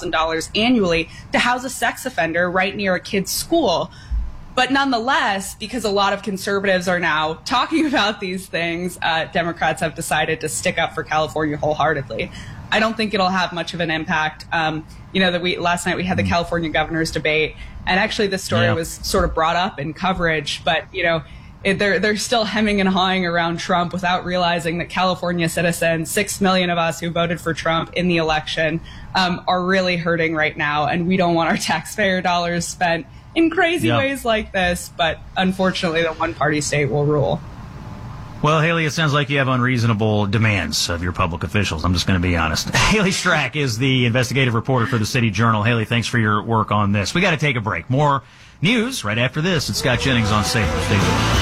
$100,000 annually to house a sex offender right near a kid's school. But nonetheless, because a lot of conservatives are now talking about these things, Democrats have decided to stick up for California wholeheartedly. I don't think it'll have much of an impact. Last night we had the California governor's debate, and actually this story was sort of brought up in coverage, but they're still hemming and hawing around Trump without realizing that California citizens, 6 million of us who voted for Trump in the election, are really hurting right now, and we don't want our taxpayer dollars spent in crazy ways like this, but unfortunately the one-party state will rule. Well, Haley, it sounds like you have unreasonable demands of your public officials. I'm just going to be honest. Haley Strack is the investigative reporter for the City Journal. Haley, thanks for your work on this. We got to take a break. More news right after this. It's Scott Jennings on Safer. Stay tuned.